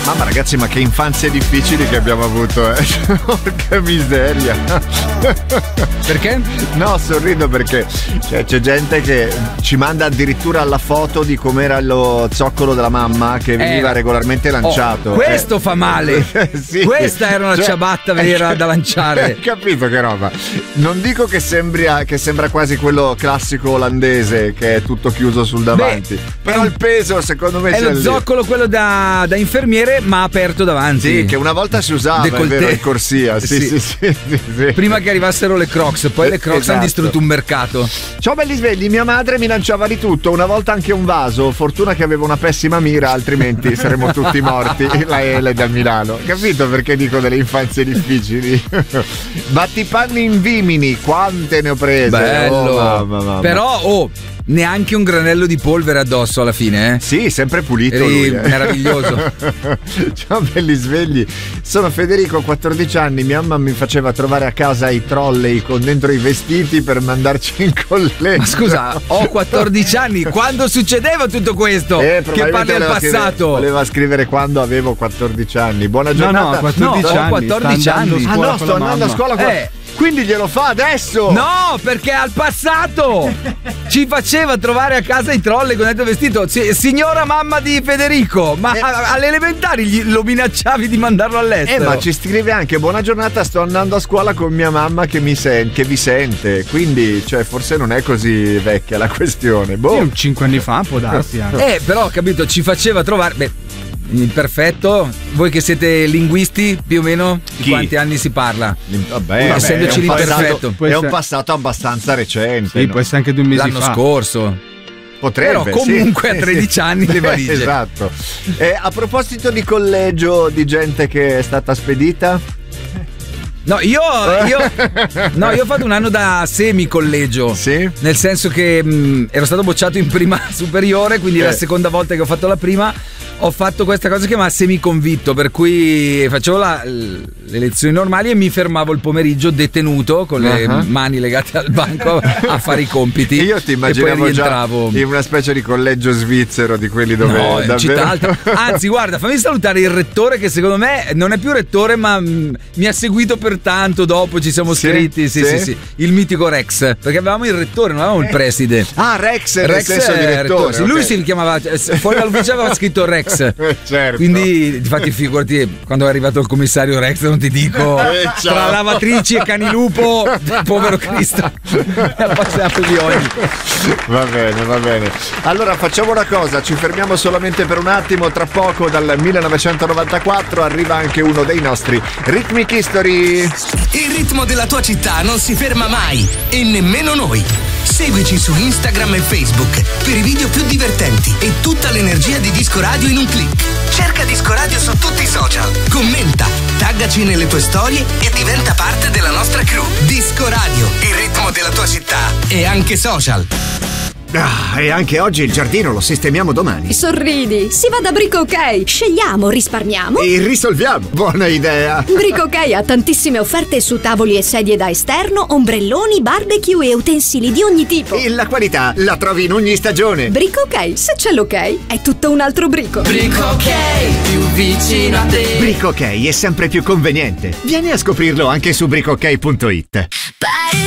Mamma ragazzi, ma che infanzie difficili che abbiamo avuto, porca miseria. Perché? No, sorrido perché c'è gente che ci manda addirittura la foto di com'era lo zoccolo della mamma che veniva regolarmente lanciato. Questo fa male. Sì. Questa era una ciabatta vera da lanciare. Capito che roba? Non dico che sembra quasi quello classico olandese che è tutto chiuso sul davanti. Però il peso secondo me è lo zoccolo quello da infermiere ma aperto davanti. Sì, che una volta si usava, è vero, in corsia. Sì. Prima che arrivassero le Crocs, poi le Crocs hanno distrutto un mercato. Ciao belli svegli, mia madre mi lanciava di tutto, una volta anche un vaso, fortuna che avevo una pessima mira, altrimenti saremmo tutti morti. La Ele da Milano. Capito perché dico delle infanzie difficili? Battipanni in vimini, quante ne ho prese. Bello. Mamma. Però neanche un granello di polvere addosso alla fine, eh? Sì, sempre pulito lui, meraviglioso. Ciao belli svegli, sono Federico, 14 anni, mia mamma mi faceva trovare a casa i trolley con dentro i vestiti per mandarci in collegio. Ma scusa, ho 14 anni, quando succedeva tutto questo? Che parli al passato. Voleva scrivere quando avevo 14 anni. Buona giornata. No, 14 anni. 14 anni. Sto andando a scuola. Quindi glielo fa adesso? No, perché al passato ci faceva trovare a casa i trolley con dentro il vestito. Signora mamma di Federico, ma alle elementari lo minacciavi di mandarlo all'estero. Ma ci scrive anche: buona giornata, sto andando a scuola con mia mamma che vi sente. Quindi, forse non è così vecchia la questione. Sì, 5 anni fa può darsi. Però, capito, ci faceva trovare. Perfetto, voi che siete linguisti più o meno di quanti anni si parla? Vabbè, essendoci l'imperfetto. È un passato abbastanza recente. Sì, può essere anche 2 mesi l'anno fa. Scorso. Potrebbe. Però comunque a 13 anni le valigie. Esatto. A proposito di collegio, di gente che è stata spedita. No, io ho fatto un anno da semi-collegio. Sì? Nel senso che ero stato bocciato in prima superiore, quindi la seconda volta che ho fatto la prima ho fatto questa cosa che mi ha semiconvitto, per cui facevo le lezioni normali e mi fermavo il pomeriggio detenuto con le mani legate al banco a fare i compiti. Io ti immaginavo già in una specie di collegio svizzero di quelli dove in città alta. Anzi, guarda, fammi salutare il rettore che secondo me non è più rettore, ma mi ha seguito per tanto, dopo ci siamo scritti. Sì. Il mitico Rex, perché avevamo il rettore, non avevamo il preside. Rex nel senso di rettore. Sì, lui si chiamava, fuori dall'ufficio aveva scritto Rex. Certo. Quindi infatti figurati quando è arrivato il commissario Rex, non ti dico tra lavatrici e canilupo, povero Cristo, ha passato di ogni. Va bene. Allora facciamo una cosa, ci fermiamo solamente per un attimo, tra poco dal 1994 arriva anche uno dei nostri Rhythmic History. Il ritmo della tua città non si ferma mai e nemmeno noi. Seguici su Instagram e Facebook per i video più divertenti e tutta l'energia di Disco Radio in un click. Cerca Disco Radio su tutti i social, commenta, taggaci nelle tue storie e diventa parte della nostra crew. Disco Radio, il ritmo della tua città e anche social. E anche oggi il giardino lo sistemiamo domani. Sorridi, si va da Brico OK. Scegliamo, risparmiamo e risolviamo. Buona idea. Brico OK ha tantissime offerte su tavoli e sedie da esterno, ombrelloni, barbecue e utensili di ogni tipo. E la qualità la trovi in ogni stagione. Brico OK, se c'è l'ok, è tutto un altro brico. Brico OK, più vicino a te. Brico OK è sempre più conveniente. Vieni a scoprirlo anche su bricok.it.